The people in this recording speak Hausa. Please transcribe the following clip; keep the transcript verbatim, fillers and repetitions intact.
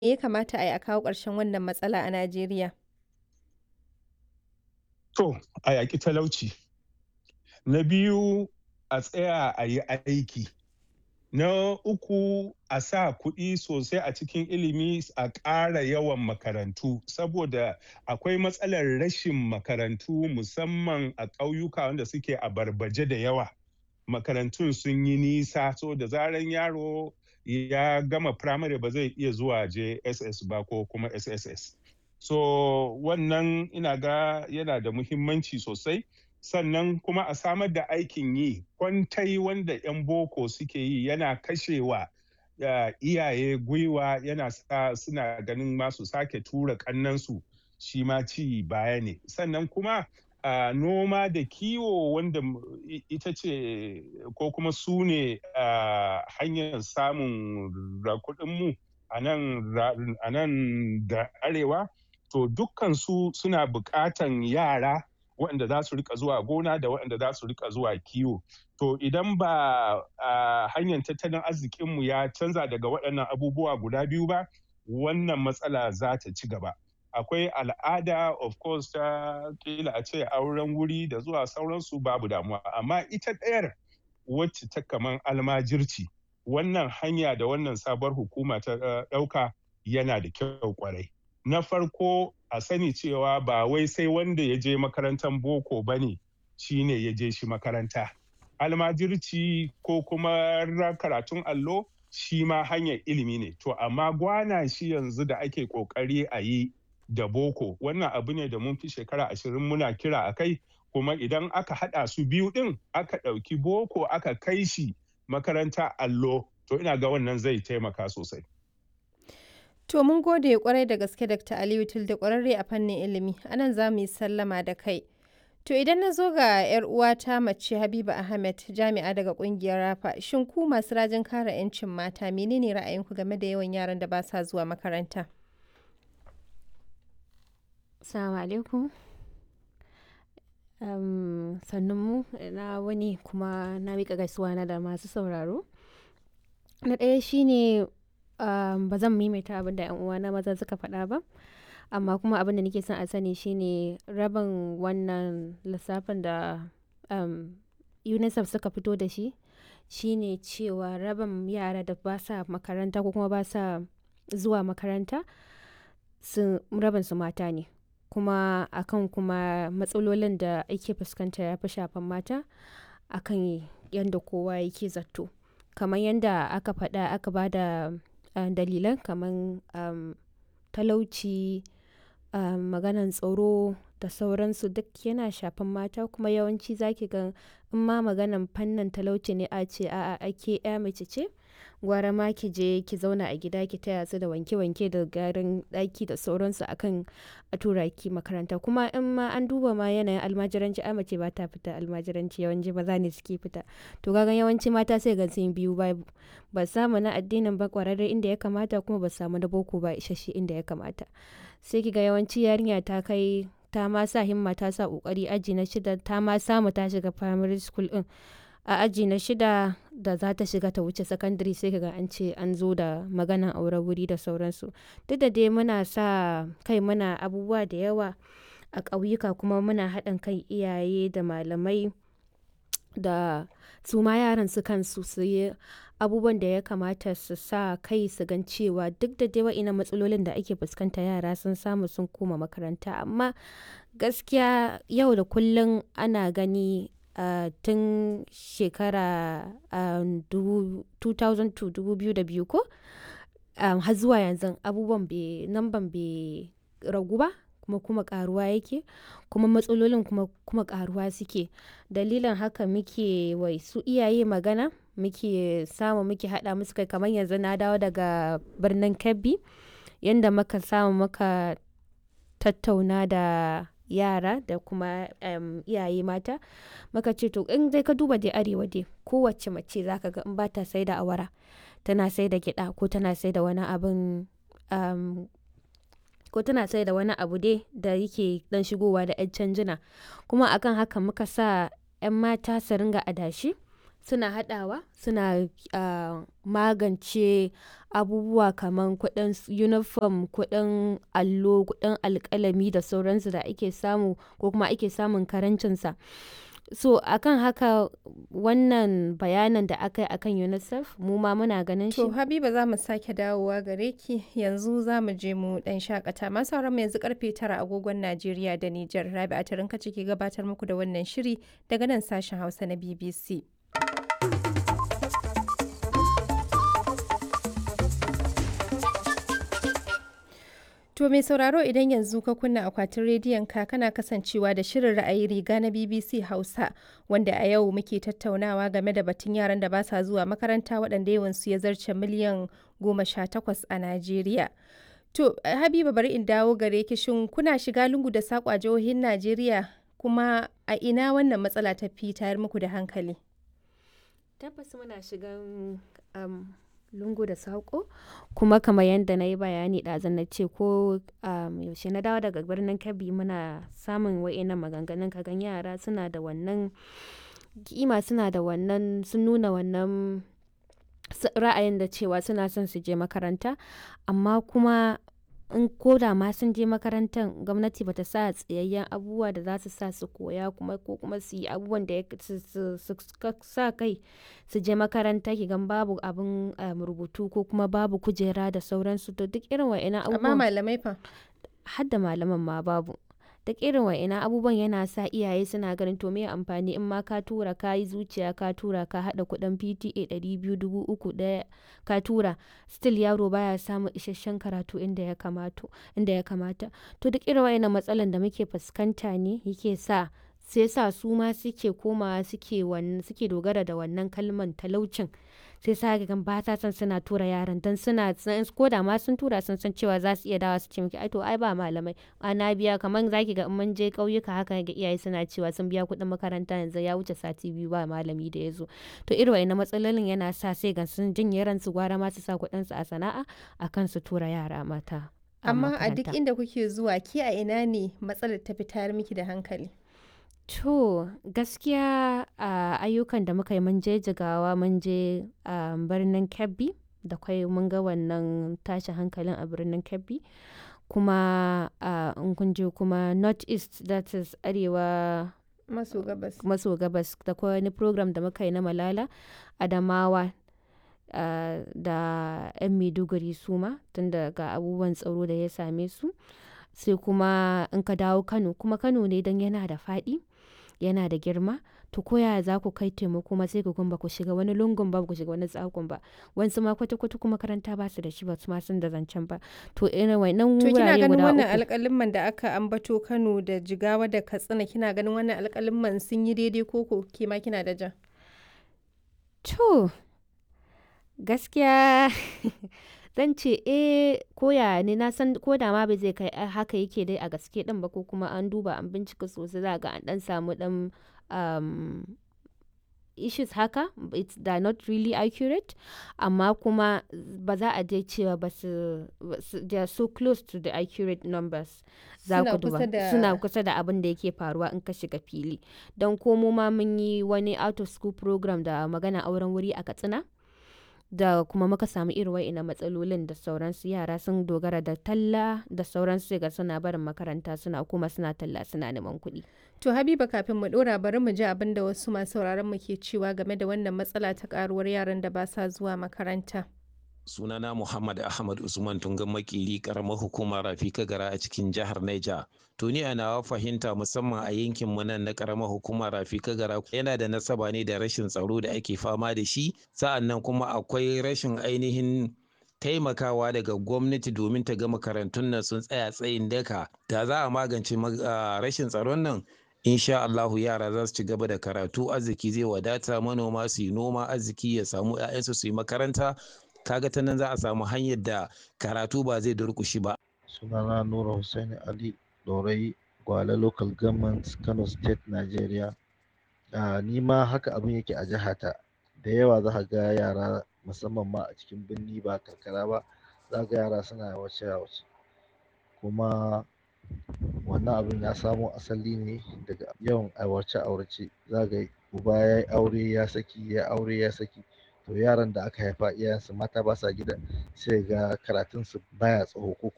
ya kamata a yi a kawo ƙarshen wannan matsala a Najeriya? To, a yaƙi talauci. Na biyu, a tsaya a yi aiki. Na uku, a sa kuɗi sosai a cikin ilimi a ƙara yawan makarantu, saboda akwai matsalar rashin makarantu musamman a ƙauyuka wanda suke a barbaje da yawa. Makarantun sun yi nisa, so da zaran yaro ya gama firamare ba zai iya zuwa J S S ba ko kuma S S S. So wannan ina ga yana da muhimmanci sosai. Sannan kuma a samar da aikin yi, kwantai wanda 'yan boko suke yi yana kashewa uh, iyaye gwiwa, yana sa suna ganin masu sake tura kannansu, shi ma ci baya ne. Sannan kuma uh, noma da kiwo wanda ita ce ko kuma su ne uh, hanyar samun kuɗinmu a nan da arewa, to dukkan su suna buƙatan yara waɗanda za su rika zuwa gona da waɗanda za su rika zuwa kiwo. To idan ba a hanyar tattalin arzikinmu ya canza daga waɗannan abubuwa guda biyu ba, wannan matsala za ta ci gaba. Akwai al'ada of course ta kila a ce auren wuri da zuwa sauransu babu damuwa, amma ita ɗayar wacce ta kaman almajirci, wannan hanya da wannan sabuwar hukuma ta ɗauka yana da kyau kwarai. Na farko a sani cewa ba wai sai wanda ya je makarantar boko ba ne shi ne ya je shi makaranta. Almajirci ko kuma karatun allo shi ma hanyar ilimi ne. To amma gwana shi yanzu da ake kokari a yi da boko, wannan abu ne da mun fi shekara ashirin muna kira a kai, kuma idan aka haɗa su biyu ɗin aka ɗauki boko aka kai shi makaranta allo, to ina ga wannan zai taimaka sosai. To mun gode kwarai da gaske Dakta Aliyu Tilde, kwararre a fannin ilimi. Anan za mu yi sallama da kai. To idan na zo ga 'yar uwata mace Habiba Ahmed, jami'a daga kungiyar Rafa, shin ku masu rajin kare 'yancin mata menene ra'ayinku game da yawan yaran da ba sa zuwa makaranta? Assalamu alaikum. Um, sannunmu na wani kuma na miƙa gaisuwa na da masu sauraro. Na ɗaya shine um, ba zan maimaita abin da 'yan uwana maza suka faɗa ba, amma kuma abin da nake son a sani shine rabin wannan lissafin da um, UNICEF suka fito da shi shine cewa rabin yara da ba sa makaranta ko kuma ba sa zuwa makaranta sun rabin su mata ne, kuma akan kuma matsalolin da ake fuskanta ya fi shafan mata akan yadda kowa yake zato. Kamar yadda aka faɗa aka ba da uh, dalilan kamar um, talauci, um, maganan tsaro da sauransu duk yana shafan mata, kuma yawanci zaki ga in ma maganan fannin talauci ne a ce a'a ake ya mace ce, gwara ma ki je ki zauna a gida ki taya su da wanke-wanke da gyaran ɗaki da sauransu akan a tura ki makaranta. Kuma in ma an duba ma yanayin almajiranci a mace ba ta fita almajiranci, yawanci maza ne suke fita. To kaga yawanci mata sai ga sun biyu babu, ba samu na addinin ba kwararre inda ya kamata, kuma ba samu na boko ba isasshe inda ya kamata. Sai kiga yawanci yarinya ta kai ta ma sa himma ta sa kokari aji na shida, ta ma samu ta shiga primary school din, a aji na shida da za ta shiga ta wuce secondary sai kaga an ce an zo da maganan aure wuri da sauransu. Duk da dai muna sa kai muna abubuwa da yawa a ƙauyuka, kuma muna haɗin kai iyaye da malamai da su ma yaran su kansu su yi abubuwan da ya kamata su sa kai su gan cewa duk da dai wa'ina matsalolin da ake fuskanta yara sun samu sun koma makaranta. Amma gaskiya yau da kullum ana gani uh, tun shekara um, two thousand two dubu biyu da biyu ko um, har zuwa yanzu abubuwan namban bai ragu ba, kuma kuma karuwa yake, kuma matsalolin kuma kuma karuwa suke. Dalilin haka muke wai su iyaye magana, muke samu muke hada musu kai. Kamar yanzu na dawo daga birnin Kebbi, yanda muka samu muka tattauna da yara da kuma um, iyaye mata, muka ce to in dai ka duba dai arewa dai kowace mace zaka ga in ba ta sai da awara tana sai da gyaɗa ko tana sai da wani abin um, ko tana sai da wani abu dai da yake dan shigowa da 'yan canjina. Kuma akan haka muka sa 'yan mata su ringa adashi suna haɗawa suna uh, magance abubuwa kamar kuɗin uniform, kuɗin allo, kuɗin alƙalami da sauransu da ake samu ko kuma ake samun karancinsa. So akan haka wannan bayanan da aka yi akan UNICEF mu ma muna ganin shi. To Habiba za mu sake dawowa gare ki yanzu za mu je mu dan shakata masu mu yanzu karfe tara agogon Najeriya da Nijar. Rabi'a Tarinka ce ke gabatar muku da wannan shiri daga nan sashen Hausa na B B C. To mai sauraro idan yanzu ka kunna akwatin rediyon ka kana kasancewa da shirin ra'ayi riga na B B C Hausa wanda a yau muke tattaunawa game da batun yaran da ba sa zuwa makaranta waɗanda yawansu ya zarce miliyan goma sha takwas a Najeriya. To Habiba bari in dawo gare ki shin kuna shiga lungu da saƙo a jihohin Najeriya kuma a ina wannan matsala ta fi tayar muku da hankali? Tabbas muna shigan um, lungu da saƙo kuma kamar yadda na yi bayani ɗazan na ce ko um, yaushe na dawo daga birnin Kebbi muna samun wa'innan maganganun kagan yara suna da wannan kima suna da wannan sun nuna wannan ra'ayin da cewa suna son su je makaranta amma kuma in koda ma sun je makarantar gwamnati bata sa tsayayyen abubuwa da za su sa su koya kuma ko kuma su yi abubuwan da su sa kai su je makaranta ki gan babu abin rubutu ko kuma babu kujera da sauransu to duk irin wa'ina abubuwan amma malamai fa har da malaman ma babu duk irin wa'ina abubuwan yana sa iyaye suna ganin to me amfani in ma ka tura ka yi zuciya ka tura ka hada kudin P T A ɗari biyu dubu uku daya ka tura still yaro baya samun isasshen karatu inda ya kamata inda ya kamata to duk irin wa'ina matsalan da muke fuskanta ne yake sa sai sa su ma suke komawa suke wannan suke dogara da wannan kalman talaucin sai sa ga ba ta san suna tura yaran dan suna ko da ma sun tura sun san cewa za su iya dawa su ce miki ai to ai ba malamai ana biya kaman zaki ga in mun je kauyuka haka ga iyaye suna cewa sun biya kuɗin makaranta yanzu ya wuce sati biyu ba malami da ya zo to irin wayannan matsalolin yana sa sai ga sun jinye ransu gwara ma su sa kuɗin su a sana'a akan su tura yara mata amma a duk inda kuke zuwa ki a ina ne matsalar ta fi tayar miki da hankali? To gaskiya a ayyukan da muka yi mun je Jigawa mun je a birnin Kebbi da kwai mun ga wannan tashin hankalin a birnin Kebbi kuma in kun je kuma North East that is arewa maso gabas maso gabas da kwai wani program da muka yi na Malala Adamawa uh, da 'yan Maiduguri su ma tun daga abubuwan tsaro da ya same su sai kuma in ka dawo Kano kuma Kano ne don yana da faɗi yana da girma to koya za ku kai taimako ma sai ku ba ku shiga wani lungun ba ku shiga wani tsakon ba wasu ma kwata kwata kuma makaranta ba su da shi ba su ma sun da zancen ba to irin wannan to kina wurare ganin guda wannan uku alƙalimman da aka ambato Kano da Jigawa da Katsina kina ganin wannan alƙalimman sun yi daidai koko ke ma kina da ja? to gaskiya zan ce eh koya ne na san ko da ma bai zai kai haka yake dai a gaske din ba ko kuma an duba an bincika sosai za ga an dan samu dan um, issues haka it's they're not really accurate amma kuma ba za a dai cewa ba su they are so close to the accurate numbers za ku duba suna kusa da abin da yake faruwa in ka shiga fili don komo ma mun yi wani out of school program da magana auren wuri a Katsina da kuma muka samu irin wa'ina matsalolin da sauransu yara sun dogara da talla da sauransu ga suna barin makaranta suna kuma suna talla suna neman kuɗi. To Habiba kafin mu ɗora bari mu ji abin da wasu masu sauraron mu ke cewa game da wannan matsala ta karuwar yaran da ba sa zuwa makaranta. Sunana Muhammad Ahmad Usman Tungan Makili karamar hukumar Rafi Kagara a cikin jihar Niger. To ni a nawa fahimta musamman a yankin mu nan na karamar hukumar Rafi Kagara yana da nasaba ne da rashin tsaro da ake fama da shi sa'annan kuma akwai rashin ainihin taimakawa daga gwamnati domin ta ga makarantun nan sun tsaya tsayin daka da za a magance rashin tsaron nan insha Allahu yara za su ci gaba da karatu arziki zai wadata manoma su yi noma arziki ya samu 'ya'yansu su yi makaranta kaga ta nan za a samu hanyar da karatu ba zai durkushi ba. Sunana Nura Hussaini Ali Dorai Gwale Local Government Kano State Nigeria. Uh, ni ma haka abin yake a jihata da yawa za ka ga yara musamman ma a cikin birni ba karkara ba za ga yara suna wace wace kuma wannan abin ya samo asali ne daga yawan aurace aurace za ga uba ya yi aure ya saki ya aure ya saki, to yaran da aka haifa iyayensu mata ba sa gida sai ga karatunsu baya tsawo ko